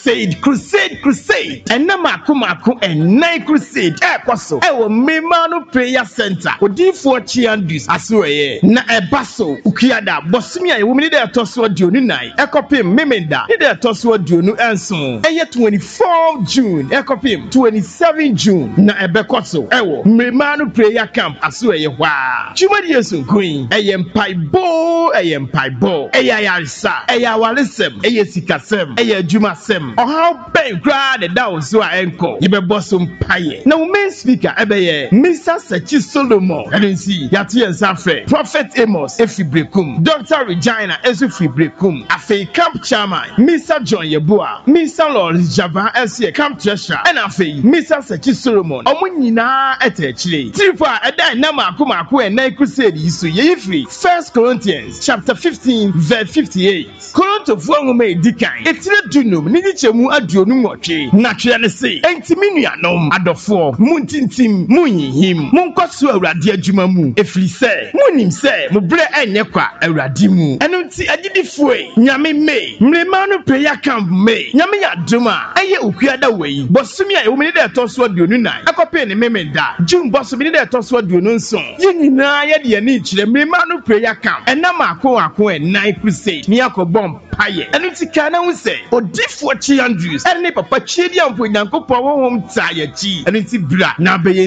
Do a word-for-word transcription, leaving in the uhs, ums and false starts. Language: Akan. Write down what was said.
crusade crusade crusade ɛna maako maako ɛnan crusade ɛkɔ so ɛwɔ Mmemano prayer center odiifo Chiandus asoɛyɛ na ɛba so ukiada bosumi a ɛwɔ ne da ɛtɔ so aduonu nan ɛkɔpem memenda ne da ɛtɔ so aduonu ɛnson ɛyɛ twenty-fourth June ɛkɔpem twenty-seventh June na ɛbɛkɔ so ɛwɔ Mmemano prayer camp asoɛyɛ hɔ a twumadi yesu nkoyin ɛyɛ mpaebɔ ɛyɛ mpaebɔ ɛyɛ ayaresa ɛyɛ awaresɛm ɛyɛ sikasɛm ɛyɛ adwumasɛm ɔhaw bɛn koraa ne da wo so a ɛnkɔ yɛbɛbɔ so mpaeɛ na wo main speaker ɛbɛyɛ Mister Sechi Solomon ɛno nsi yɛate yɛn nsa frɛ Prophet Amos efi Brekum Doctor Regina esu fi Brekum afei camp chairman Mister John Yeboah Mister Lawrence Java ɛsi camp treasurer ɛna afei Mister Sechi Solomon ɔmo nyinaa ɛtɛ akyire tripo a ɛda ɛnam maako maako ɛnan crusade yi so yɛyi firi First Corinthians chapter fifteen verse fifty-eight Korintofoɔ nwoma edi kan etire dunum ne nkyɛmu aduonu nwɔtwe na twɛ ne se ɛntimi nuanom adɔfoɔ mu ntintim mu nyihim mu nkɔ so Awurade adwuma mu efiri sɛ munim sɛ mo brɛ ɛnyɛ kwa Awurade mu ɛno nti agyidifoe nyame me Mmemano prayer camp me nyame yɛ adom a ɛyɛ okuada wei bɔsome a ɛwɔ ne da ɛtɔ so aduonu nan ɛkɔpɛ ne memenda June bɔsome ne da ɛtɔ so aduonu nson yɛn nyinaa yɛde yɛn ani kyerɛ Mmemano prayer camp ɛnam ako ako ɛnan crusade ne akɔbɔ mpaeɛ ɛno nti ka na ho sɛ odiifo Chiandus ɛne papa Chiedi ampo Nyankopɔn wɔhom taa yɛkyi ɛno nti bra na bɛyɛ